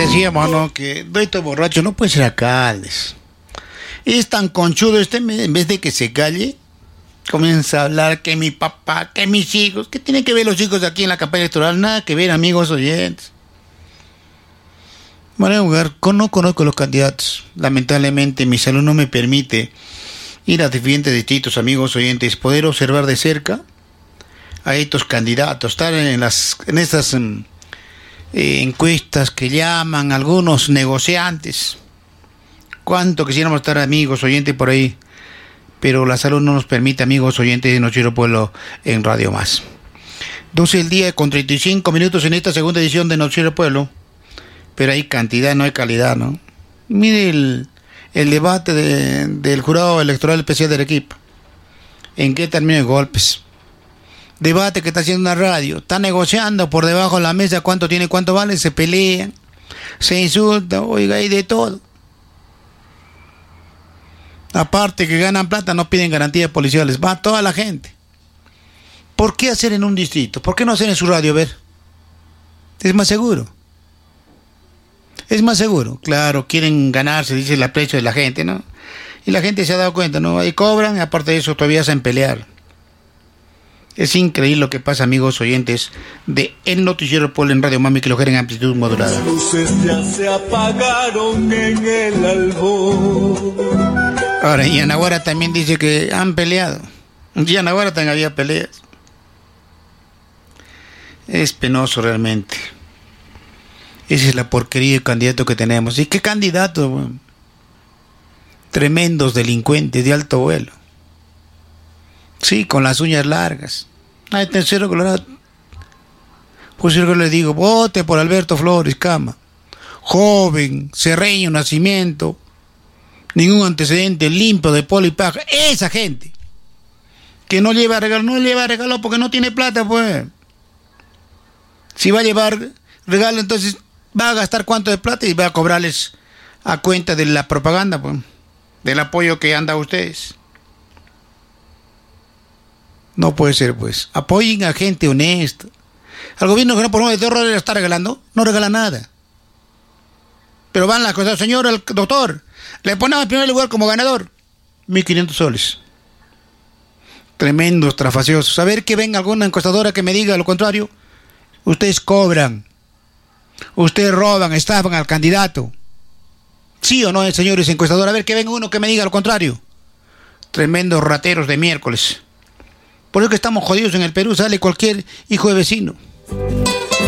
decíamos, ¿no? Que Beto borracho no puede ser alcaldes. Es tan conchudo en vez de que se calle, comienza a hablar que mi papá, que mis hijos. ¿Qué tienen que ver los chicos de aquí en la campaña electoral? Nada que ver, amigos oyentes. Bueno, no conozco los candidatos. Lamentablemente mi salud no me permite ir a diferentes distritos, amigos oyentes, poder observar de cerca a estos candidatos, estar en estas encuestas que llaman algunos negociantes. Cuánto quisiéramos estar, amigos oyentes, por ahí, pero la salud no nos permite, amigos oyentes de Noticiero Pueblo en Radio Más. 12 el día con 35 minutos en esta segunda edición de Noticiero Pueblo, pero hay cantidad, no hay calidad, ¿no? Mire el debate del Jurado Electoral Especial de Arequipa. ¿En qué termina de golpes? Debate que está haciendo una radio, está negociando por debajo de la mesa cuánto tiene, cuánto vale, se pelean, se insultan, oiga, hay de todo. Aparte que ganan plata, no piden garantías policiales, va toda la gente. ¿Por qué hacer en un distrito? ¿Por qué no hacer en su radio? A ver, es más seguro. Es más seguro, claro, quieren ganarse, dice el aprecio de la gente, ¿no? Y la gente se ha dado cuenta, ¿no? Ahí cobran, y aparte de eso todavía hacen pelear. Es increíble lo que pasa, amigos oyentes, de El Noticiero Pueblo en Radio Mami, que lo quieren en amplitud modulada. Las luces ya se apagaron en el albor. Ahora, y Anahuara también dice que han peleado. Y Anahuara también había peleas. Es penoso realmente. Esa es la porquería de candidato que tenemos. ¿Y qué candidato? Bueno, tremendos delincuentes de alto vuelo. Sí, con las uñas largas. Ay, tercero colorado. Pues yo le digo, vote por Alberto Flores Cama. Joven, serreño, nacimiento, ningún antecedente, limpio de polo y paja. Esa gente que no lleva regalo porque no tiene plata, pues. Si va a llevar regalo, entonces va a gastar cuánto de plata y va a cobrarles a cuenta de la propaganda, pues, del apoyo que han dado ustedes. No puede ser, pues. Apoyen a gente honesta. Al gobierno que no por medio de $2 le está regalando, no regala nada. Pero van las cosas, señor, el doctor, le ponemos en primer lugar como ganador 1.500 soles. Tremendos trafaciosos. A ver que venga alguna encuestadora que me diga lo contrario. Ustedes cobran. Ustedes roban, estafan al candidato. ¿Sí o no, señores encuestadores? A ver que venga uno que me diga lo contrario. Tremendos rateros de miércoles. Por eso que estamos jodidos en el Perú, sale cualquier hijo de vecino.